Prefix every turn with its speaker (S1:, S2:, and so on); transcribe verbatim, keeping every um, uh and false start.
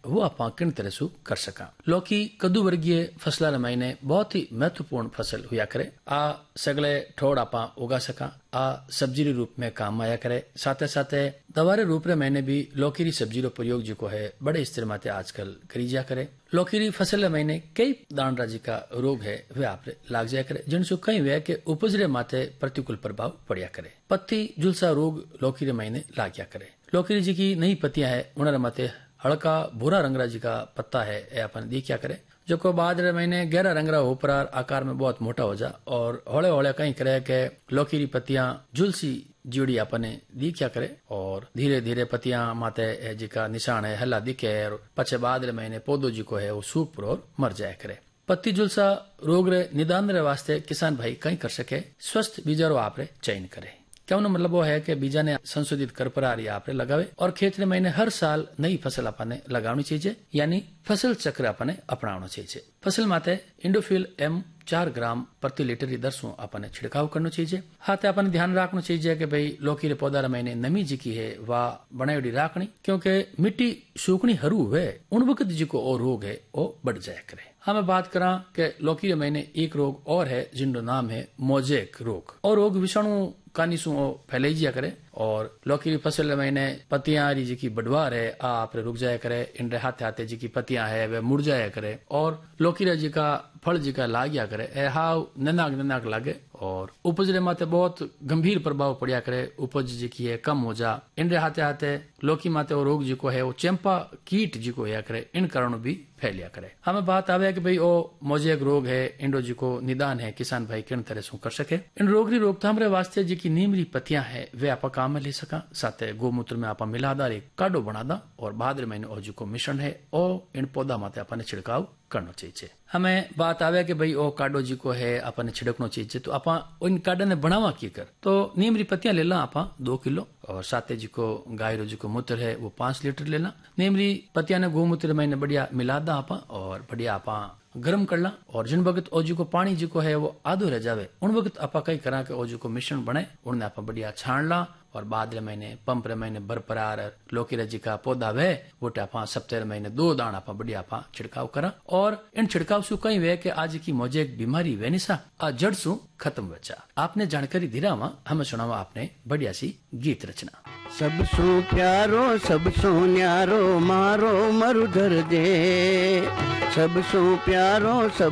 S1: वो आप किन तरह से कर सका। लौकी कद्दू वर्गीय फसलों मायने बहुत ही महत्वपूर्ण फसल हुआ करे। आ सगले ठोड़ आप उगा सका। आ सब्जी रूप में काम आया करे। साथ साथ दवारे रूप में मैंने भी लौकी सब्जी रो प्रयोग जो है बड़े स्तर माते आजकल करी जा करे। लौकी फसल मैंने कई दान राज्य का रोग है वे आप लाग जाया करे, जिनसे कई वे के उपजरे माथे प्रतिकूल प्रभाव पड़िया करे। पत्ती झुलसा रोग लौकी महीने लाग्या करे। लौकी जी की नई पत्तियां है उन्हें माथे हल्का भूरा रंगरा जी का पत्ता है ये अपन देखिया करे, जो को बाद महीने गहरा रंगरा ऊपर आकार में बहुत मोटा हो जा और हौले हौले कहीं करे के लौकी की पत्तियां झुलसी जीवड़ी अपने दिखा करे और धीरे धीरे पत्तियां माते जी का निशान है हल्ला दिखे और पचे बाद महीने पौधो जी को है वो सूख पर और मर जाया करे। पत्ती झुलसा रोग रे निदान रे वास्ते किसान भाई कहीं कर सके स्वस्थ बीजारो आपरे चयन करे। क्या उन्हें मतलब वो है कि बीजा ने संशोधित कर पर आपने लगावे और खेत में महीने हर साल नई फसल अपने लगानी चाहिए, यानी फसल चक्र अपने अपनाना चाहिए। फसल माते इंडोफिल एम चार ग्राम प्रति लीटर की दर से अपने छिड़काव करना चाहिए। हाँ अपने ध्यान रखना चाहिए कि भाई लौकी रे पौधा महीने नमी जी की है वह बनाई राखनी, क्योंकि मिट्टी सूखनी हरू हुए उन वक्त जी को और रोग है वो बढ़ जाया करे। हाँ मैं बात करा कि लौकी रे महीने एक रोग और है जिनका नाम है मोजेक रोग, और रोग विषाणु कानी सु फैलाई जिया करे और लौकी की फसल महीने पत्तियां जी की बढ़वार है आप रुक जाया करे। इन हाथे हाथे जी की पत्तियां है वे मुड़ जाया करे और लौकी जी का फल जी का लाग्या करे ए हाव ननाक ननाक लागे और उपज रे माते बहुत गंभीर प्रभाव पड़िया करे। उपज जी की है कम हो जा। इन हाथे हाथे लौकी माते वो रोग जी को है वो चंपा कीट जी को या करे, इन कारणों भी फैलिया करे। हमें बात आवे कि भाई वो मोजेक रोग है इंडो जी को निदान है किसान भाई किन तरह से कर सके। इन रोग की रोकथाम रे वास्ते जी की नीमरी पत्तियां है वे आप काम में ले सका। साथ गोमूत्र में आप मिलादार एक काडो बना दा और बाद महीने और जी को मिश्रण है और इन पौधा माते अपने छिड़काव करना चाहिए। हमें बात आवे कि भाई ओ काडो जी को है अपने छिड़कना चाहिए, तो आप इन काडा ने बनावा की कर तो नीमरी पत्तियां ले ला आप दो किलो और साथे जी को गाय रो जी को मूत्र है वो पांच लीटर लेना। नीमरी पत्तियां ने गोमूत्र में बढ़िया मिला दा आप और बढ़िया आप गर्म कर ला और जिन वक्त ओजी को पानी जी को है वो आधो रह जावे उन वक्त आप कई करा के ओजी को मिश्रण बने उन्हें आप बढ़िया छाण ला और बाद महीने पंप रे महीने बरपरार लौकी जी का पौधा वे वो आप सप्ताह महीने दो दाण आप बढ़िया आप छिड़काव करा और इन छिड़काव सु कई वे के आज की मोजेक बीमारी वे निशा आ जड़ सु खत्म बचा। आपने जानकारी दिरावा हमें सुनावा आपने बढ़िया सी गीत रचना।
S2: सब सो प्यारो सब सो न्यारो मारो मरुधर दे, सब सो प्यारो सब